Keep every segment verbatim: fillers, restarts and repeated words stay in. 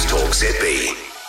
Newstalk Z B.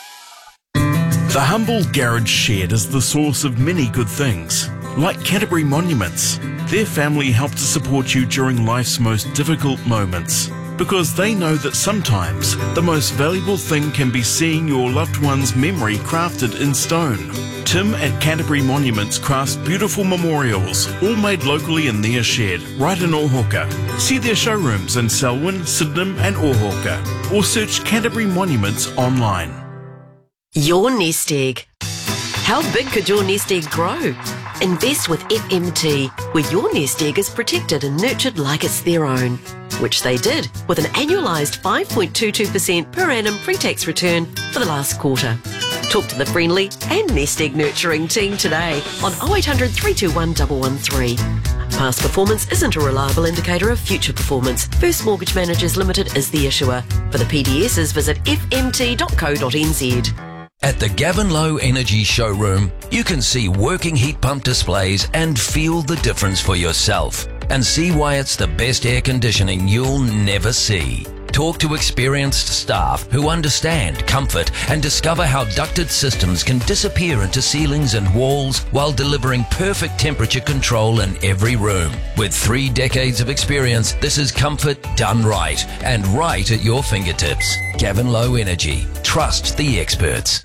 The humble garage shed is the source of many good things, like Canterbury Monuments. Their family help to support you during life's most difficult moments, because they know that sometimes the most valuable thing can be seeing your loved one's memory crafted in stone. Tim at Canterbury Monuments crafts beautiful memorials, all made locally in their shed, right in Ohauka. See their showrooms in Selwyn, Sydenham and Ohauka, or search Canterbury Monuments online. Your nest egg. How big could your nest egg grow? Invest with F M T, where your nest egg is protected and nurtured like it's their own, which they did with an annualised five point two two percent per annum pre-tax return for the last quarter. Talk to the friendly and nest egg nurturing team today on oh eight hundred, three two one, one one three. Past performance isn't a reliable indicator of future performance. First Mortgage Managers Limited is the issuer. For the P D Ss, visit f m t dot co dot n z. At the Gavin Low Energy Showroom, you can see working heat pump displays and feel the difference for yourself, and see why it's the best air conditioning you'll never see. Talk to experienced staff who understand comfort and discover how ducted systems can disappear into ceilings and walls while delivering perfect temperature control in every room. With three decades of experience, this is comfort done right, and right at your fingertips. Gavin Low Energy. Trust the experts.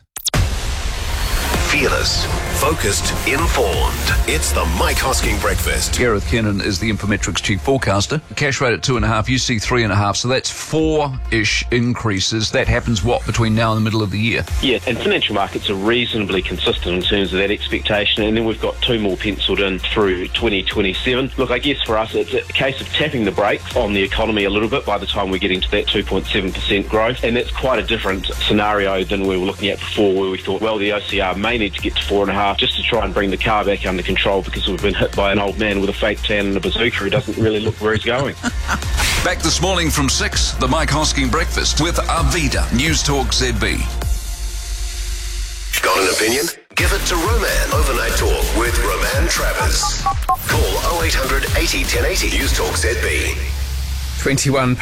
Fearless, focused, informed. It's the Mike Hosking Breakfast. Gareth Kennan is the Infometrics chief forecaster. Cash rate at two and a half, you see three and a half, so that's four-ish increases. That happens, what, between now and the middle of the year? Yeah, and financial markets are reasonably consistent in terms of that expectation, and then we've got two more penciled in through twenty twenty-seven. Look, I guess for us, it's a case of tapping the brakes on the economy a little bit by the time we're getting to that two point seven percent growth, and that's quite a different scenario than we were looking at before, where we thought, well, the O C R may need to get to four and a half just to try and bring the car back under control, because we've been hit by an old man with a fake tan and a bazooka who doesn't really look where he's going. Back this morning from six, the Mike Hosking Breakfast with Arvida, Newstalk Z B. Got an opinion? Give it to Roman. Overnight Talk with Roman Travers. Call oh eight hundred, eighty, ten eighty. Newstalk Z B. twenty-one,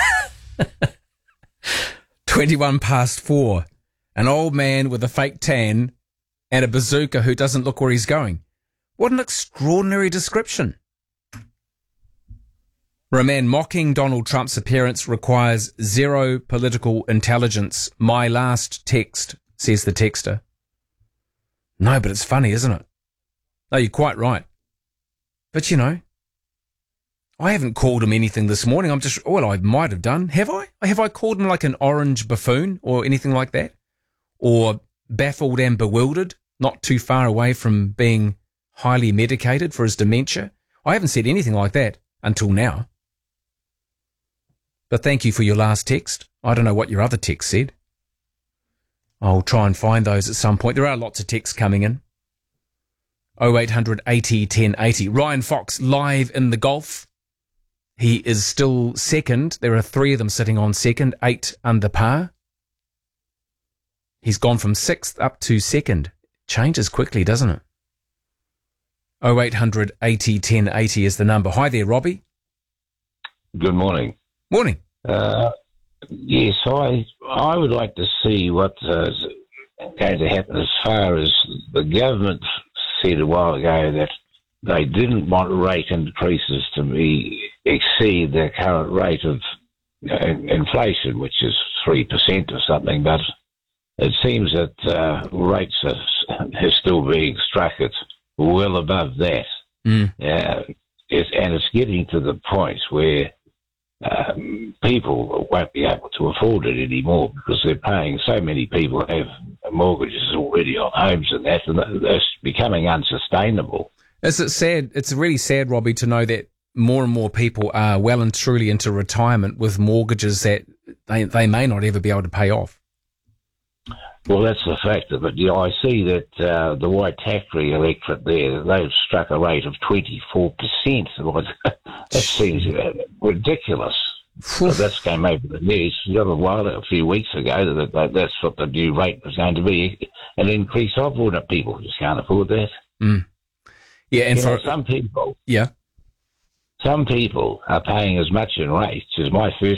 twenty-one past four. An old man with a fake tan and a bazooka who doesn't look where he's going. What an extraordinary description. Roman mocking Donald Trump's appearance requires zero political intelligence. My last text, says the texter. No, but it's funny, isn't it? No, you're quite right. But, you know, I haven't called him anything this morning. I'm just, well, I might have done. Have I? Have I called him like an orange buffoon or anything like that? Or baffled and bewildered, not too far away from being highly medicated for his dementia? I haven't said anything like that until now. But thank you for your last text. I don't know what your other text said. I'll try and find those at some point. There are lots of texts coming in. oh eight hundred, eighty, ten eighty. Ryan Fox live in the golf. He is still second. There are three of them sitting on second, eight under par. He's gone from sixth up to second. Changes quickly, doesn't it? oh eight hundred, eighty, ten eighty is the number. Hi there, Robbie. Good morning. Morning. Uh, yes, I I would like to see what uh, is going to happen as far as the government said a while ago that they didn't want rate increases to be exceed their current rate of uh, inflation, which is three percent or something, but it seems that uh, rates are, are still being struck at well above that. Mm. Uh, it's, and it's getting to the point where um, people won't be able to afford it anymore, because they're paying, so many people have mortgages already on homes and that, and that's becoming unsustainable. Is it sad? It's really sad, Robbie, to know that more and more people are well and truly into retirement with mortgages that they, they may not ever be able to pay off. Well, that's the fact of it. You know, I see that uh, the Waitakere electorate there, they've struck a rate of twenty-four percent. That seems uh, ridiculous. So that's came over the news a little while, a few weeks ago, that, that that's what the new rate was going to be, an increase of ordinary people just can't afford that. Mm. Yeah, and you for know, some people, yeah, some people are paying as much in rates as my first